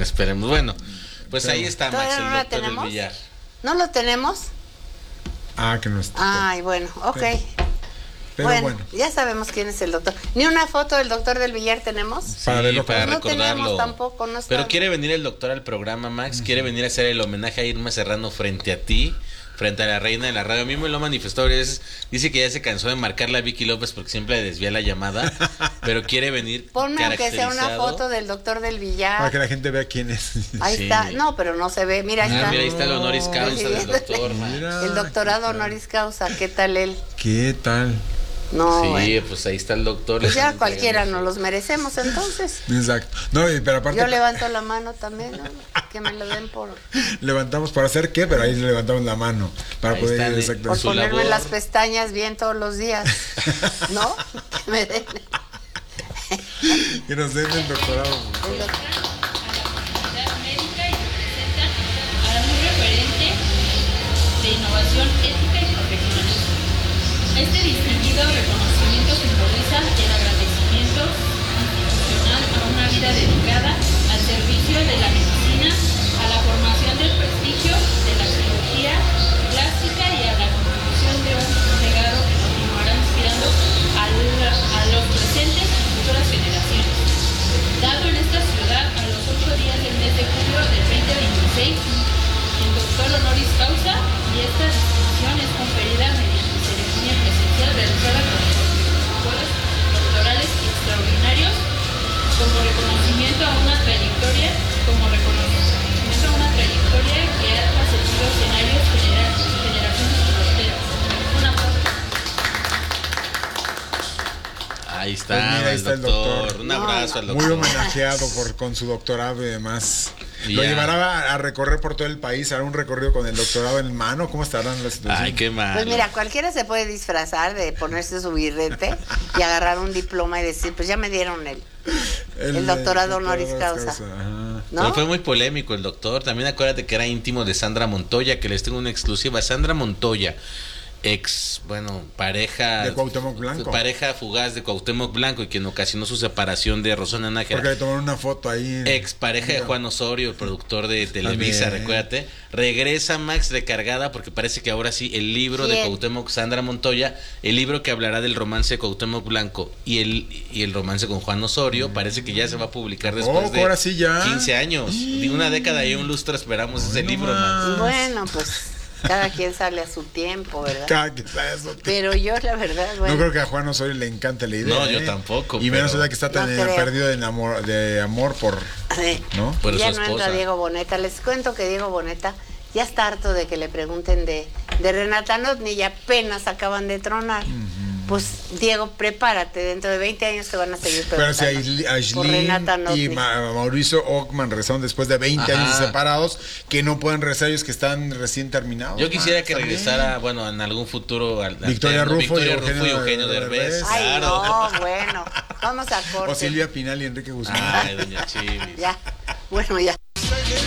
esperemos. Bueno, pues ahí está Max, ¿Todavía el no la doctor del tenemos? billar. ¿No lo tenemos? Que no está. Ay, bueno, ok. Pero bueno. Ya sabemos quién es el doctor. ¿Ni una foto del doctor del billar tenemos? Para Sí, verlo, para no recordarlo. tenemos tampoco, no está. Pero quiere venir el doctor al programa, Max. Quiere venir a hacer el homenaje a Irma Serrano frente a ti, frente a la reina de la radio. A mí me lo ha manifestado. Dice que ya se cansó de marcarle a Vicky López porque siempre le desvía la llamada. Pero quiere venir. Ponme aunque sea una caracterizado. foto del doctor del billar. Para que la gente vea quién es. Ahí Sí. está. No, pero no se ve. Mira, ahí está. Mira, ahí está el honoris causa del doctor, Max. Mira, El doctorado honoris causa. ¿Qué tal él? ¿Qué tal? No, Sí, bueno. pues ahí está el doctor. Pues le ya están cualquiera entregando nos los merecemos entonces. Exacto. No, pero aparte Yo levanto la mano también, ¿no? Que me lo den por levantamos para hacer qué, pero ahí levantamos la mano para Ahí poder están, exacto. por su ponerme labor. las pestañas bien todos los días. ¿No? Que me den Que nos den el doctorado. el doc- Comunidad médica y representa a un referente de innovación ética y profesionalismo. Este distinguido reconocimiento simboliza el agradecimiento institucional a una vida dedicada al servicio de la medicina, a la formación del prestigio de la cirugía plástica y a la contribución de un legado que continuará inspirando a los presentes y futuras generaciones. Dado en esta ciudad a los 8 días del mes de julio del 2026, el doctor honoris causa y esta distinción es conferida mediante ceremonia presencial realizada con protocolos doctorales extraordinarios como reconocimiento a una trayectoria, que ha trascendido escenarios generaciones fronteras. Una Ahí está, Pues mira, ahí está el doctor. Un abrazo al doctor. Muy homenajeado con su doctorado y demás. Y Lo ya. llevará a recorrer por todo el país, hará un recorrido con el doctorado en mano. ¿Cómo estarán las situaciones? Ay, qué mal. Pues mira, cualquiera se puede disfrazar de ponerse su birrete y agarrar un diploma y decir, pues ya me dieron el doctorado honoris causa. Ajá. ¿no? Pero fue muy polémico el doctor. También acuérdate que era íntimo de Sandra Montoya, que les tengo una exclusiva. Sandra Montoya, pareja De Cuauhtémoc Blanco. pareja fugaz de Cuauhtémoc Blanco y quien ocasionó su separación de Rosana Porque Nájera. le tomaron una foto ahí. Ex pareja de Juan Osorio, el productor de Televisa, También. recuérdate. Regresa Max recargada porque parece que ahora sí el libro de ¿Quién? Cuauhtémoc, Sandra Montoya, el libro que hablará del romance de Cuauhtémoc Blanco y el romance con Juan Osorio, parece que ya se va a publicar después de ahora sí ya. 15 años. De una década y un lustro esperamos ese no libro, más. Max. Bueno, pues cada quien sale a su tiempo, ¿verdad? Cada que está eso. Pero yo la verdad, bueno. No creo que a Juan Osorio le encante la idea. No, yo tampoco, Y menos pero- ahora que está tan No creo. perdido de amor por. Sí. ¿No? Por Ya su no esposa. entra Diego Boneta. Les cuento que Diego Boneta ya está harto de que le pregunten de Renata Notni y apenas acaban de tronar. Pues Diego, prepárate, dentro de 20 años te van a seguir Pero si preguntando por Renata Aislinn Notni. y Mauricio Ockman regresaron después de 20 Ajá. años separados, que no pueden regresar ellos que están recién terminados. Yo quisiera Max, que también. regresara, bueno, en algún futuro Victoria alterno, Rufo y Victoria Rufo y Eugenio Eugenio Derbez. Derbez. Ay, Claro. no, bueno, vamos a corte. O Silvia Pinal y Enrique Guzmán. Ay, doña Chivis. Ya, bueno, ya.